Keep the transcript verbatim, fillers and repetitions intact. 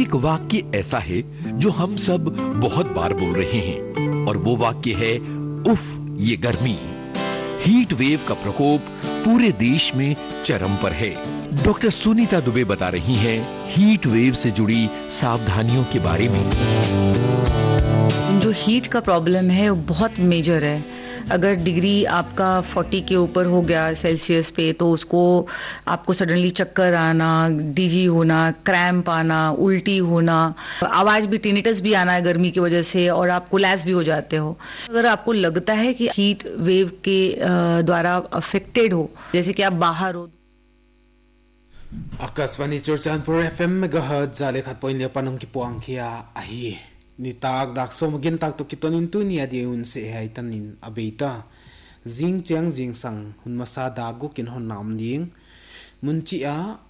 एक वाक्य ऐसा है जो हम सब बहुत बार बोल रहे हैं और वो वाक्य है उफ ये गर्मी। हीट वेव का प्रकोप पूरे देश में चरम पर है। डॉक्टर सुनीता दुबे बता रही हैं हीट वेव से जुड़ी सावधानियों के बारे में। जो हीट का प्रॉब्लम है वो बहुत मेजर है। अगर डिग्री आपका चालीस के ऊपर हो गया सेल्सियस पे तो उसको आपको सडनली चक्कर आना, डिजी होना, क्रैम्प आना, उल्टी होना, आवाज भी टिनिटस भी आना है गर्मी की वजह से और आप कोलैप्स भी हो जाते हो। अगर आपको लगता है कि हीट वेव के द्वारा अफेक्टेड हो, जैसे कि आप बाहर हो। आकाशवाणी चुरचानपुर एफएम मेगाहर्ट्ज जाले खत पॉइंट पनों की पोंखिया आही निताक दाक सोम गिन ताक तो कितोनिन तुनिया दे उन से है तनिन अबेता जिंग चेंग जिंग संग हुन मसा दागो किन हो नाम दिंग मुंचिया